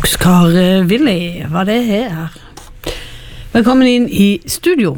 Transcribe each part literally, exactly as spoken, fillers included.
Oscar Willy, hva det er. Velkommen inn i studio.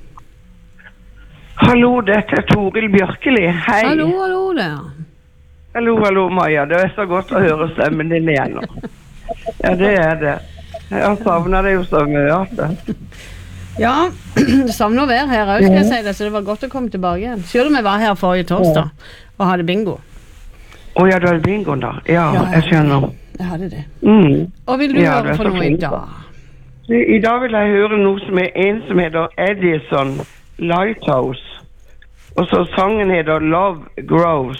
Hallo, dette er Toril Bjørkeli. Hei. Hallo, hallo der. Hallo, hallo Maja. Det er så godt å høre stemmen din igjen. Ja, det er det. Jeg savner det jo så mye. Altså. Ja, det savner å være her, jeg skal jeg si det, så det var godt å komme tilbake igjen. Selv om jeg var her forrige torsdag og hadde bingo. Å ja, du hadde bingo da? Ja, Ja, jeg skjønner. Jeg hadde det. Mm. Og vil du Ja, høre du er for så noe i flink. dag? I dag vil jeg høre noe som er en som heter Edison Lighthouse. Og så sangen heter Love Grows.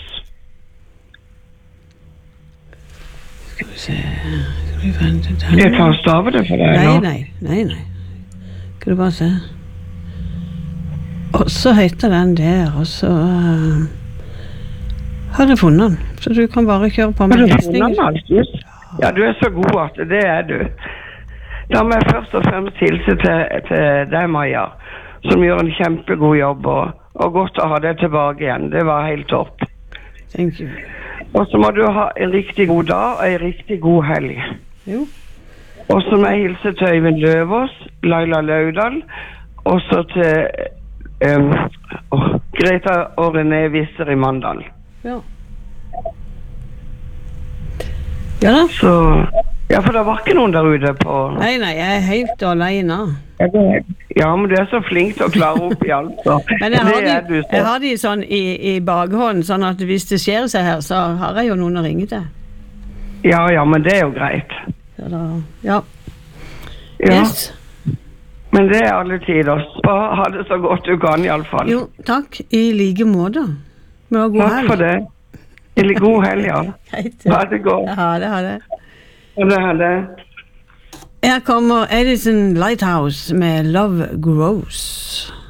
Skal vi se, skal vi vente den? Jeg tar stavet det for deg Nei, nå. nei, nei, nei. Skal du bare se. Og så heter den der, og så uh, har jeg funnet den. Så du kan bare kjøre på med Har du lesning. funnet den alltid? Ja, du er så god at det er du. Da må jeg først og fremst hilse til, til deg, Maja, som gjør en kjempegod jobb, og, og godt å ha deg tilbake igjen. Det var helt topp. Thank you. Og så må du ha en riktig god dag og en riktig god helg. Jo. Og så må jeg hilse til Øyvind Løvås, Laila Laudal, og så til um, oh, Greta og René Visser i Mandal. Ja. Ja da. Så, ja, for det var ikke noen der ute på... Nei, nei, jeg er helt alene. Ja, men du er så flink til å klare opp i alt, så. Men jeg Det har, er de, du så. jeg har de sånn i, i bakhånd, sånn at hvis det skjer seg her, så har jeg jo noen å ringe til. Ja, ja, men det er jo greit. Så da, ja. Ja, Yes. men det er alle tider. Så ha det så godt du kan i alle fall. Jo, takk. I like måte. Men ha god Takk helg. for det. Eller god helg, ja. Greit. Ha det godt. Ha det, ha det. Ha det, ha det. Her kommer Edison Lighthouse med Love Grows.